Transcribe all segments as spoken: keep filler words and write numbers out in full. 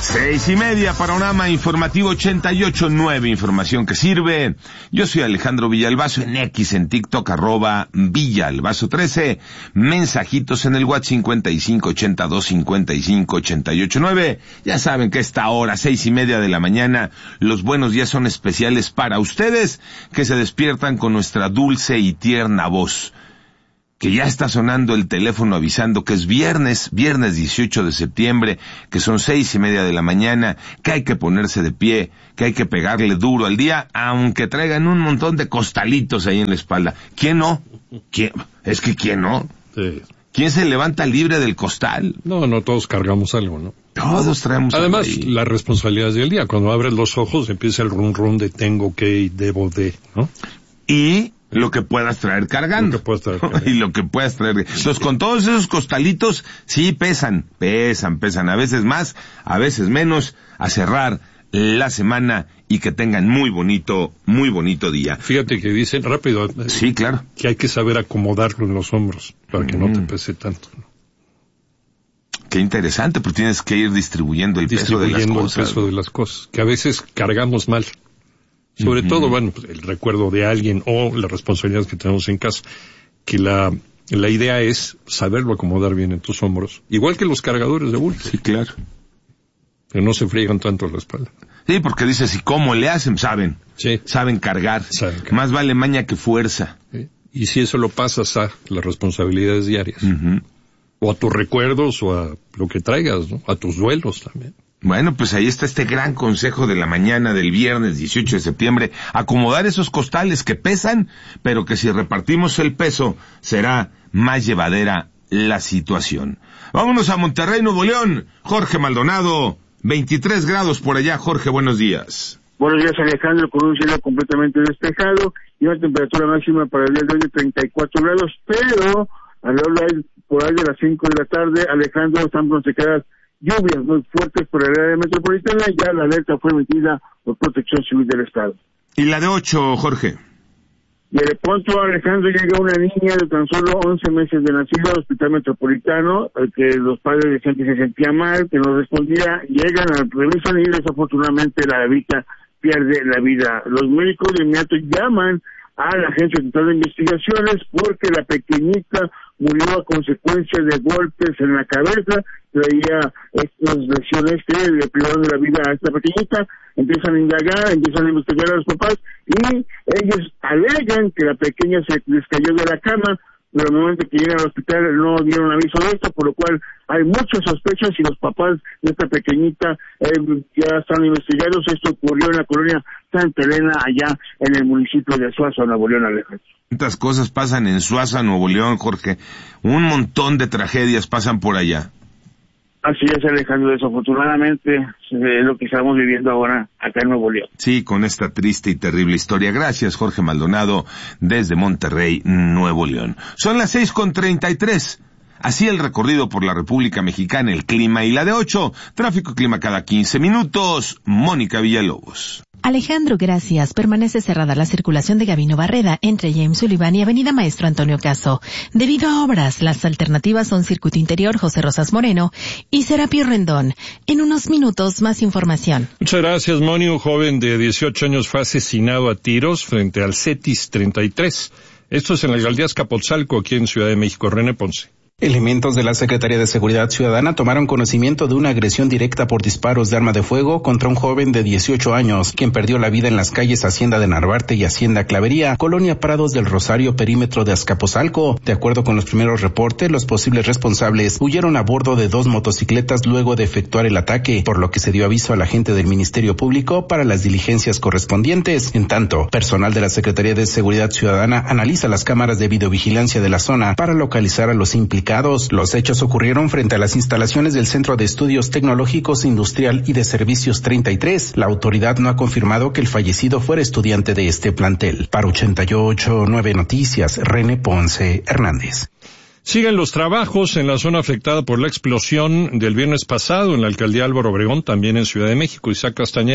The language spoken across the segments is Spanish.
Seis y media, panorama informativo ochenta y ocho punto nueve, información que sirve. Yo soy Alejandro Villalbazo, en X, en TikTok, arroba Villalbazo trece. Mensajitos en el WhatsApp cincuenta y cinco ochenta y dos cincuenta y cinco ochenta y ocho nueve. Ya saben que a esta hora, seis y media de la mañana, los buenos días son especiales para ustedes, que se despiertan con nuestra dulce y tierna voz. Que ya está sonando el teléfono avisando que es viernes, viernes dieciocho de septiembre, que son seis y media de la mañana, que hay que ponerse de pie, que hay que pegarle duro al día, aunque traigan un montón de costalitos ahí en la espalda. ¿Quién no? ¿Quién? Es que ¿quién no? Sí. ¿Quién se levanta libre del costal? No, no, todos cargamos algo, ¿no? Todos traemos Además, algo ahí. las responsabilidades del día. Cuando abres los ojos empieza el rum rum de tengo que y debo de, ¿no? Y lo que puedas traer cargando. Lo que puedas traer cargando. Y lo que puedas traer. Entonces, con todos esos costalitos, sí pesan, pesan, pesan. A veces más, a veces menos. A cerrar la semana y que tengan muy bonito, muy bonito día. Fíjate que dicen, rápido. Sí, claro. Que hay que saber acomodarlo en los hombros para que mm. no te pese tanto, ¿no? Qué interesante, pero tienes que ir distribuyendo el distribuyendo peso de las cosas. el peso de las cosas. Que a veces cargamos mal. Sobre uh-huh. todo, bueno, el recuerdo de alguien o las responsabilidades que tenemos en casa, que la la idea es saberlo acomodar bien en tus hombros, igual que los cargadores de bulto. Sí, claro. Que no se friegan tanto la espalda. Sí, porque dices, ¿y cómo le hacen? Saben. Sí. Saben cargar. Saben cargar. Más vale maña que fuerza. Sí. Y si eso lo pasas a las responsabilidades diarias. Uh-huh. O a tus recuerdos, o a lo que traigas, ¿no? A tus duelos también. Bueno, pues ahí está este gran consejo de la mañana del viernes dieciocho de septiembre. Acomodar esos costales que pesan, pero que si repartimos el peso, será más llevadera la situación. Vámonos a Monterrey, Nuevo León. Jorge Maldonado, veintitrés grados por allá. Jorge, buenos días. Buenos días, Alejandro, con un cielo completamente despejado y una temperatura máxima para el día de hoy de treinta y cuatro grados, pero a la hora por ahí de las cinco de la tarde, Alejandro, están pronosticadas lluvias muy fuertes por el área metropolitana y ya la alerta fue emitida por Protección Civil del Estado. ¿Y la de ocho, Jorge? Y de pronto, Alejandro, llega una niña de tan solo once meses de nacida al Hospital Metropolitano, que los padres decían que se sentía mal, que no respondía, llegan al revisan y desafortunadamente la bebita pierde la vida. Los médicos de inmediato llaman a la Agencia Central de Investigaciones porque la pequeñita murió a consecuencia de golpes en la cabeza, traía estas lesiones que le privaron de la vida a esta pequeñita. Empiezan a indagar, empiezan a investigar a los papás y ellos alegan que la pequeña se les cayó de la cama, pero en el momento que llegan al hospital no dieron aviso de esto, por lo cual hay muchas sospechas y los papás de esta pequeñita eh, ya están investigados. Esto ocurrió en la colonia Santa Elena, allá en el municipio de Suazo, Nuevo León, Alejandro. ¿Cuántas cosas pasan en Suazo, Nuevo León, Jorge? Un montón de tragedias pasan por allá. Así es, Alejandro, desafortunadamente es lo que estamos viviendo ahora acá en Nuevo León. Sí, con esta triste y terrible historia. Gracias, Jorge Maldonado, desde Monterrey, Nuevo León. Son las seis con treinta y tres. Así el recorrido por la República Mexicana, el clima y la de ocho. Tráfico y clima cada quince minutos. Mónica Villalobos. Alejandro, gracias. Permanece cerrada la circulación de Gabino Barreda entre James Sullivan y Avenida Maestro Antonio Caso. Debido a obras, las alternativas son Circuito Interior José Rosas Moreno y Serapio Rendón. En unos minutos, más información. Muchas gracias, Moni. Un joven de dieciocho años fue asesinado a tiros frente al CETIS treinta y tres. Esto es en la alcaldía Azcapotzalco, aquí en Ciudad de México. René Ponce. Elementos de la Secretaría de Seguridad Ciudadana tomaron conocimiento de una agresión directa por disparos de arma de fuego contra un joven de dieciocho años, quien perdió la vida en las calles Hacienda de Narvarte y Hacienda Clavería, Colonia Prados del Rosario, perímetro de Azcapotzalco. De acuerdo con los primeros reportes, los posibles responsables huyeron a bordo de dos motocicletas luego de efectuar el ataque, por lo que se dio aviso a la gente del Ministerio Público para las diligencias correspondientes. En tanto, personal de la Secretaría de Seguridad Ciudadana analiza las cámaras de videovigilancia de la zona para localizar a los implicados. Los hechos ocurrieron frente a las instalaciones del Centro de Estudios Tecnológicos Industrial y de Servicios treinta y tres. La autoridad no ha confirmado que el fallecido fuera estudiante de este plantel. Para ochenta y ocho punto nueve Noticias, René Ponce Hernández. Siguen los trabajos en la zona afectada por la explosión del viernes pasado en la alcaldía Álvaro Obregón, también en Ciudad de México. Isaac Castañeda.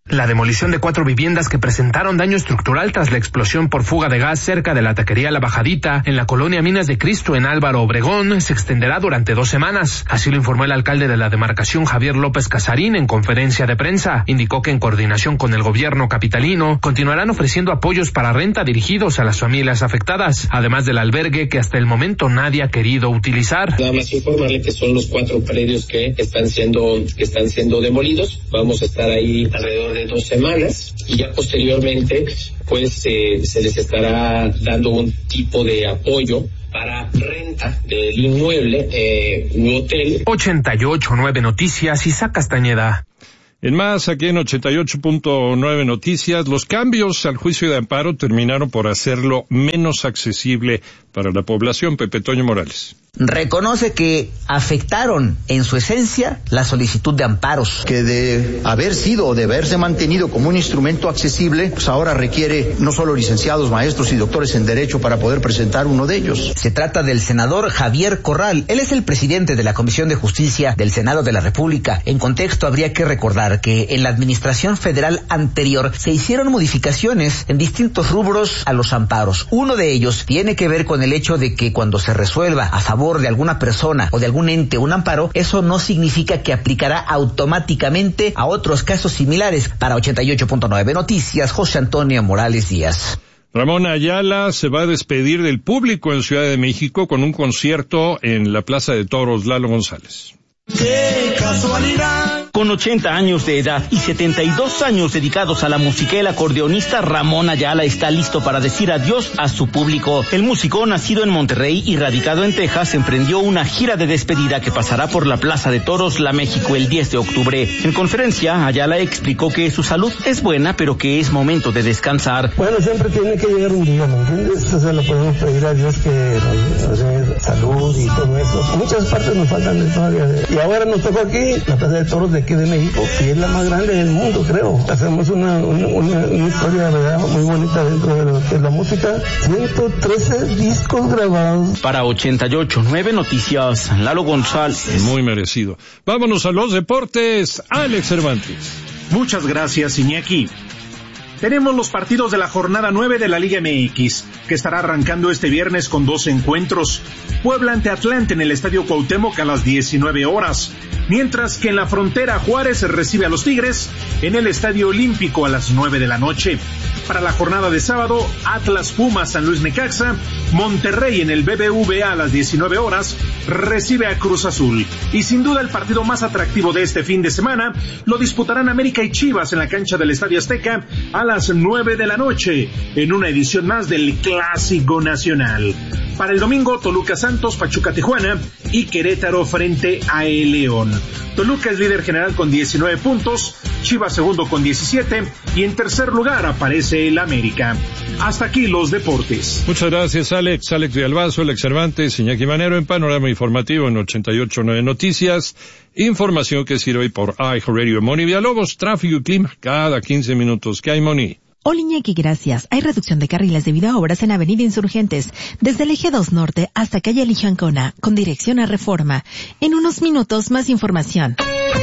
La demolición de cuatro viviendas que presentaron daño estructural tras la explosión por fuga de gas cerca de la taquería La Bajadita, en la colonia Minas de Cristo en Álvaro Obregón, se extenderá durante dos semanas. Así lo informó el alcalde de la demarcación, Javier López Casarín, en conferencia de prensa. Indicó que en coordinación con el gobierno capitalino continuarán ofreciendo apoyos para renta dirigidos a las familias afectadas, además del albergue que hasta el momento nadie ha querido utilizar. Nada más informarle que son los cuatro predios que están siendo que están siendo demolidos. Vamos a estar ahí alrededor de dos semanas y ya posteriormente pues eh, se les estará dando un tipo de apoyo para renta del inmueble eh, u hotel. ochenta y ocho punto nueve Noticias, Isaac Castañeda. En más, aquí en ochenta y ocho punto nueve Noticias, los cambios al juicio de amparo terminaron por hacerlo menos accesible para la población. Pepe Toño Morales. Reconoce que afectaron en su esencia la solicitud de amparos. Que de haber sido o de haberse mantenido como un instrumento accesible, pues ahora requiere no solo licenciados, maestros y doctores en Derecho para poder presentar uno de ellos. Se trata del senador Javier Corral. Él es el presidente de la Comisión de Justicia del Senado de la República. En contexto, habría que recordar que en la administración federal anterior se hicieron modificaciones en distintos rubros a los amparos. Uno de ellos tiene que ver con el hecho de que cuando se resuelva a favor de alguna persona o de algún ente un amparo, eso no significa que aplicará automáticamente a otros casos similares. Para ochenta y ocho punto nueve Noticias, José Antonio Morales Díaz. Ramón Ayala se va a despedir del público en Ciudad de México con un concierto en la Plaza de Toros. Lalo González. ¡Qué casualidad! Con ochenta años de edad y setenta y dos años dedicados a la música, el acordeonista Ramón Ayala está listo para decir adiós a su público. El músico, nacido en Monterrey y radicado en Texas, emprendió una gira de despedida que pasará por la Plaza de Toros, La México, el diez de octubre. En conferencia, Ayala explicó que su salud es buena, pero que es momento de descansar. Bueno, siempre tiene que llegar un día, ¿me entiendes? Eso se lo podemos pedir a Dios, que nos dé salud y todo eso. Muchas partes nos faltan todavía. Y ahora nos tocó aquí, la Plaza de Toros de aquí de México, que es la más grande del mundo, creo. Hacemos una, una, una, una historia, ¿verdad?, muy bonita dentro de, lo, de la música. ciento trece discos grabados. Para ochenta y ocho punto nueve Noticias, Lalo González. Muy merecido. Vámonos a los deportes. Alex Cervantes. Muchas gracias, Iñaki. Tenemos los partidos de la jornada nueve de la Liga M X, que estará arrancando este viernes con dos encuentros. Puebla ante Atlante en el Estadio Cuauhtémoc a las diecinueve horas, mientras que en la Frontera Juárez recibe a los Tigres en el Estadio Olímpico a las nueve de la noche. Para la jornada de sábado, Atlas Pumas San Luis Necaxa, Monterrey en el B B V A a las diecinueve horas recibe a Cruz Azul. Y sin duda el partido más atractivo de este fin de semana lo disputarán América y Chivas en la cancha del Estadio Azteca a las nueve de la noche, en una edición más del Clásico Nacional. Para el domingo, Toluca Santos, Pachuca Tijuana y Querétaro frente a el León. Toluca es líder general con diecinueve puntos, Chivas segundo con diecisiete y en tercer lugar aparece el América. Hasta aquí los deportes. Muchas gracias, Alex. Alex Villalbazo, Alex Cervantes, Iñaki Manero en Panorama Informativo en ochenta y ocho punto nueve Noticias. Información que sirve por iHeartRadio. Moni Villalobos, tráfico y clima cada quince minutos. ¿Qué hay, Moni? Hola, Iñaki, gracias. Hay reducción de carriles debido a obras en Avenida Insurgentes, desde el eje dos Norte hasta calle Lijancona, con dirección a Reforma. En unos minutos, más información.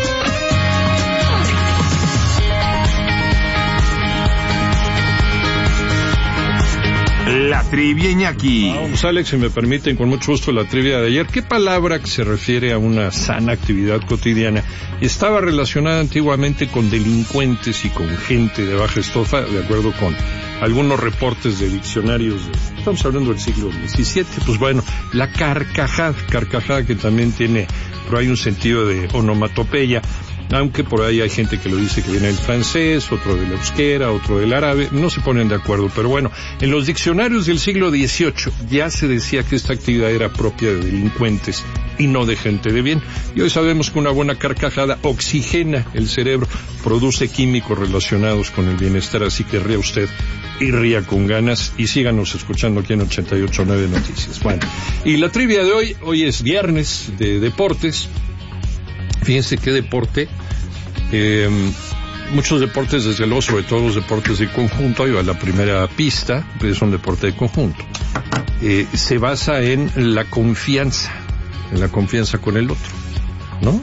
La trivia, Iñaki. Vamos, Alex, si me permiten, con mucho gusto la trivia de ayer. ¿Qué palabra que se refiere a una sana actividad cotidiana estaba relacionada antiguamente con delincuentes y con gente de baja estofa, de acuerdo con algunos reportes de diccionarios? De, estamos hablando del siglo diecisiete. Pues bueno, la carcajada, carcajada que también tiene, pero hay un sentido de onomatopeya. Aunque por ahí hay gente que lo dice que viene del francés, otro del euskera, otro del árabe, no se ponen de acuerdo, pero bueno, en los diccionarios del siglo dieciocho ya se decía que esta actividad era propia de delincuentes y no de gente de bien, y hoy sabemos que una buena carcajada oxigena el cerebro, produce químicos relacionados con el bienestar, así que ría usted y ría con ganas, y síganos escuchando aquí en ochenta y ocho punto nueve Noticias. Bueno, y la trivia de hoy, hoy es viernes de deportes. Fíjense qué deporte, eh, muchos deportes, desde luego, sobre todo los deportes de conjunto, ahí va la primera pista, es un deporte de conjunto, eh, se basa en la confianza, en la confianza con el otro, ¿no?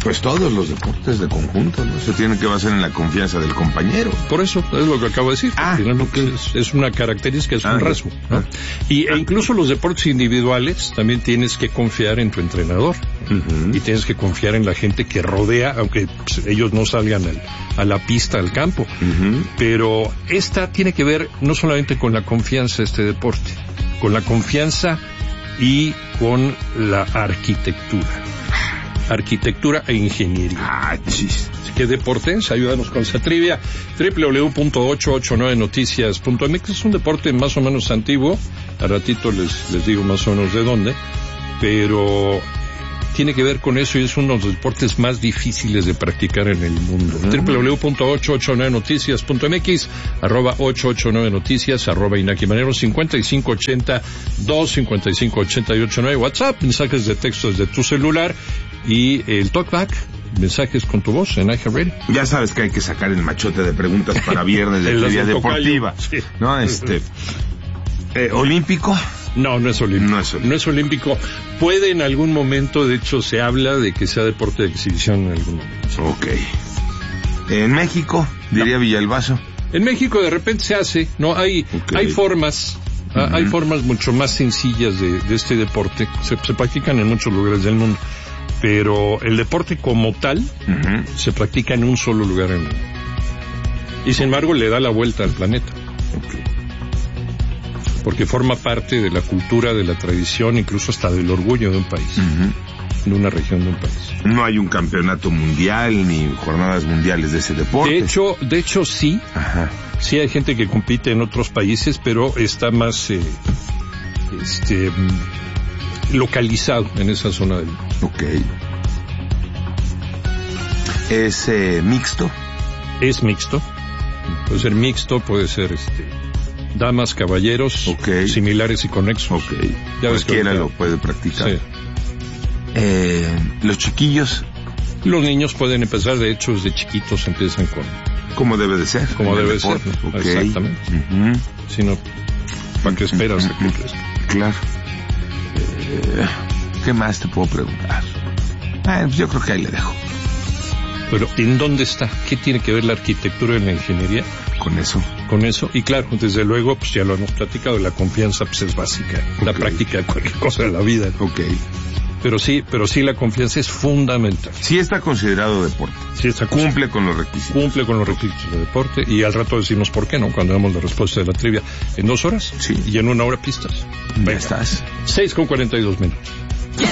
Pues todos los deportes de conjunto, ¿no? Se tienen que basar en la confianza del compañero. Por eso, es lo que acabo de decir. Ah, okay. es, es una característica, es ah, un rasgo, ¿no? Ah. Y e incluso los deportes individuales también tienes que confiar en tu entrenador. Uh-huh. Y tienes que confiar en la gente que rodea, aunque pues, ellos no salgan al, a la pista, al campo. Uh-huh. Pero esta tiene que ver no solamente con la confianza de este deporte, con la confianza y con la arquitectura. Arquitectura e ingeniería. Ah, chis. Así que deportes, ayúdanos con esa trivia. doble u doble u doble u punto ocho ocho nueve noticias punto m x. Es un deporte más o menos antiguo. A ratito les, les digo más o menos de dónde. Pero tiene que ver con eso y es uno de los deportes más difíciles de practicar en el mundo. Uh-huh. doble u doble u doble u punto ocho ocho nueve noticias punto m x, arroba ocho ocho nueve noticias, arroba Inaki Manero, cincuenta y cinco ochenta, dos cincuenta y cinco ochenta y ocho nueve, WhatsApp, mensajes de texto desde tu celular y el talkback, mensajes con tu voz en iHeartRadio. Ya sabes que hay que sacar el machote de preguntas para viernes de trivia deportiva. Sí. ¿No? Este, eh, ¿Olímpico? No, no es olímpico. No es olímpico. No es olímpico. Puede en algún momento, de hecho se habla de que sea deporte de exhibición en algún momento. Ok. ¿En México? Diría no. Villalbazo. En México de repente se hace, ¿no? Hay, okay. hay formas, uh-huh. hay formas mucho más sencillas de, de este deporte. Se, se practican en muchos lugares del mundo. Pero el deporte como tal, uh-huh. se practica en un solo lugar en el mundo. Y sin embargo le da la vuelta al planeta. Okay. Porque forma parte de la cultura, de la tradición, incluso hasta del orgullo de un país, uh-huh. de una región de un país. No hay un campeonato mundial ni jornadas mundiales de ese deporte. De hecho, de hecho sí. Ajá. Sí hay gente que compite en otros países, pero está más eh, este localizado en esa zona del mundo. Ok. ¿Es eh, mixto? Es mixto. Puede ser mixto, puede ser este damas, caballeros, okay. similares y conexos. Okay. Ya cualquiera lo puede practicar. Sí. Eh, los chiquillos. Los niños pueden empezar, de hecho, desde chiquitos empiezan con. Como debe de ser. Como debe de ser. Okay. Exactamente. Uh-huh. Si no, ¿para qué esperas uh-huh. a que crezca? Claro. Eh, ¿Qué más te puedo preguntar? Ah, pues yo creo que ahí le dejo. Pero, ¿en dónde está? ¿Qué tiene que ver la arquitectura y la ingeniería? Con eso. Con eso. Y claro, desde luego, pues ya lo hemos platicado, la confianza pues es básica. Okay. La práctica de cualquier cosa de la vida. Ok. Pero sí, pero sí la confianza es fundamental. Sí está considerado deporte. Sí está Cumple con los requisitos. Cumple con los requisitos de deporte. Y al rato decimos por qué, ¿no? Cuando damos la respuesta de la trivia. ¿En dos horas? Sí. Y en una hora pistas. Ya estás. seis con cuarenta y dos minutos.